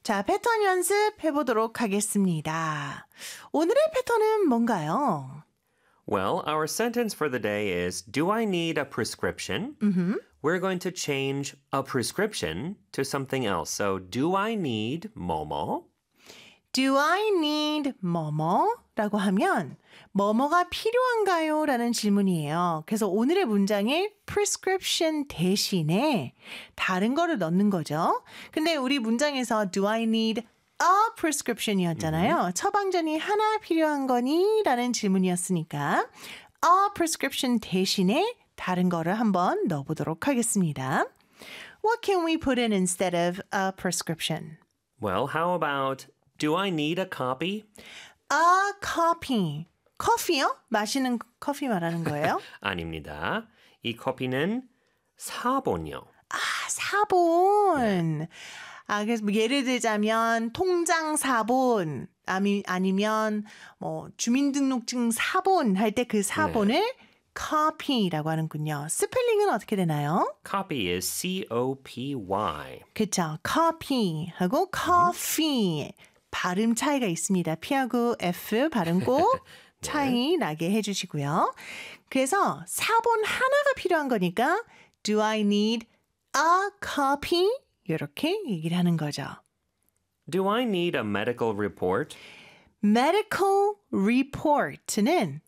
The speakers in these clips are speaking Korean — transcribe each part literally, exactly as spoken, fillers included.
자, 패턴 연습해보도록 하겠습니다. 오늘의 패턴은 뭔가요? Well, our sentence for the day is, do I need a prescription? Mm-hmm. We're going to change a prescription to something else. So, do I need 뭐뭐? Do I need 뭐뭐? 라고 하면 뭐뭐가 필요한가요? 라는 질문이에요. 그래서 오늘의 문장에 prescription 대신에 다른 거를 넣는 거죠. 근데 우리 문장에서 do I need a prescription 이었잖아요. Mm-hmm. 처방전이 하나 필요한 거니? 라는 질문이었으니까 a prescription 대신에 다른 거를 한번 넣어보도록 하겠습니다. What can we put in instead of a prescription? Well, how about do I need a copy? A copy. 커피요? 마시는 커피 말하는 거예요? 아닙니다. 이 커피는 사본이요. 아, 사본. 네. 아, 그래서 뭐 예를 들자면 통장 사본 아니, 아니면 뭐 주민등록증 사본 할 때 그 사본을 네. copy라고 하는군요. 스펠링은 어떻게 되나요? Copy is C O P Y. 그렇죠. copy하고 coffee. 음. 발음 차이가 있습니다. P하고 F 발음 꼭 차이 네. 나게 해주시고요. 그래서 사본 하나가 필요한 거니까 do I need a copy? 이렇게 얘기를 하는 거죠. Do I need a medical report? Medical report는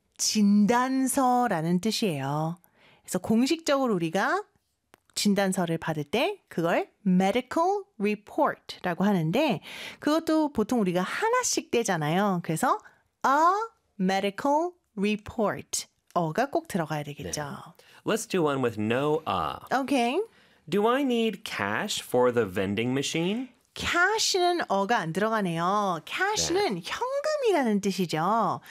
진단서라는 뜻이에요. 그래서 공식적으로 우리가 진단서를 받을 때 그걸 medical report라고 하는데 그것도 보통 우리가 하나씩 떼잖아요. 그래서 a medical report 어가 꼭 들어가야 되겠죠. 네. Let's do one with no a. Okay. Do I need cash for the vending machine? cash는 어가 안 들어가네요. cash는 네. 현금이라는 뜻이죠.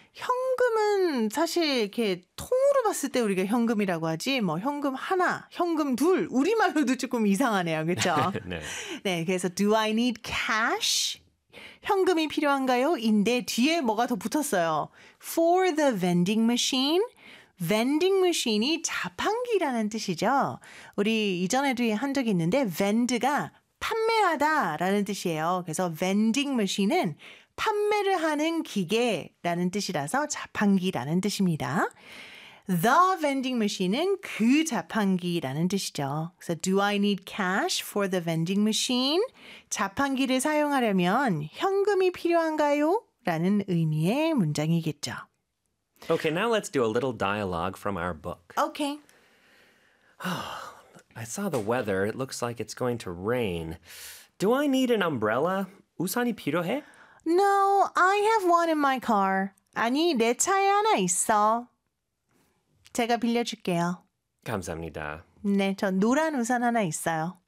현금은 사실 이렇게 통으로 봤을 때 우리가 현금이라고 하지 뭐 현금 하나, 현금 둘 우리말로도 조금 이상하네요. 그렇죠? 네. 네, 그래서 do I need cash? 현금이 필요한가요? 인데 뒤에 뭐가 더 붙었어요. For the vending machine. vending machine이 자판기라는 뜻이죠. 우리 이전에도 한 적이 있는데 vend가 판매하다라는 뜻이에요. 그래서 vending machine은 판매를 하는 기계라는 뜻이라서 자판기라는 뜻입니다. The vending machine은 그 자판기라는 뜻이죠. 그래서 do I need cash for the vending machine? 자판기를 사용하려면 현금이 필요한가요? 라는 의미의 문장이겠죠. Okay, now let's do a little dialogue from our book. Okay. I saw the weather. It looks like it's going to rain. Do I need an umbrella? 우산이 필요해? No, I have one in my car. 아니, 내 차에 하나 있어. 제가 빌려줄게요. 감사합니다. 네, 저 노란 우산 하나 있어요.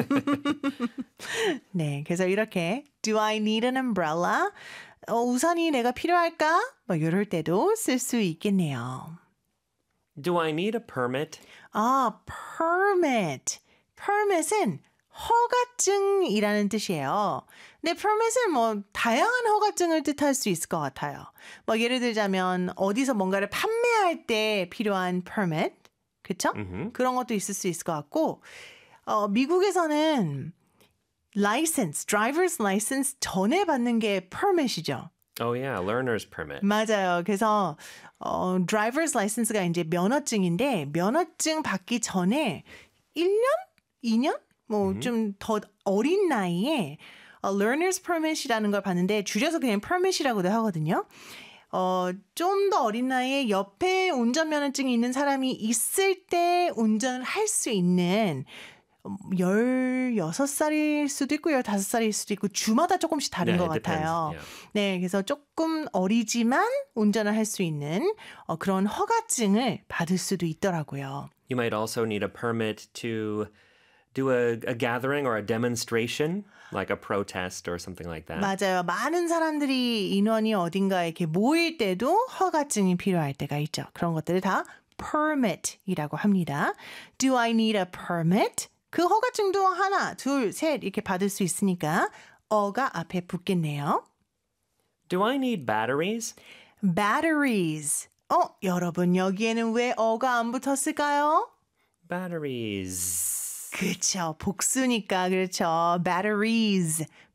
네, 그래서 이렇게 Do I need an umbrella? 어, 우산이 내가 필요할까? 뭐 이럴 때도 쓸 수 있겠네요. Do I need a permit? 아, permit. permit은 허가증이라는 뜻이에요. 근데 permit은 뭐 다양한 허가증을 뜻할 수 있을 것 같아요. 뭐 예를 들자면 어디서 뭔가를 판매할 때 필요한 permit, 그렇죠? Mm-hmm. 그런 것도 있을 수 있을 것 같고 어, 미국에서는 license, driver's license 전에 받는 게 permit이죠. Oh yeah, learner's permit. 맞아요. 그래서 어, driver's license가 이제 면허증인데 면허증 받기 전에 일 년? 이 년? 뭐 좀 더 어린 나이에 어, learner's permit이라는 걸 봤는데 줄여서 그냥 permit이라고도 하거든요. 어, 좀 더 어린 나이에 옆에 운전면허증이 있는 사람이 있을 때 운전을 할 수 있는 열여섯 살일 수도 있고 열다섯 살일 수도 있고 주마다 조금씩 다른 yeah, 것 같아요. Yeah. 네, 그래서 조금 어리지만 운전을 할 수 있는 어, 그런 허가증을 받을 수도 있더라고요. You might also need a permit to do a, a gathering or a demonstration, like a protest or something like that. 맞아요. 많은 사람들이 인원이 어딘가에 이렇게 모일 때도 허가증이 필요할 때가 있죠. 그런 것들을 다 permit이라고 합니다. Do I need a permit? 그 허가증도 하나, 둘, 셋 이렇게 받을 수 있으니까 어가 앞에 붙겠네요. Do I need batteries? Batteries. 어, 여러분 여기에는 왜 어가 안 붙었을까요? Batteries. 그렇죠. 복수니까 그렇죠. Batteries.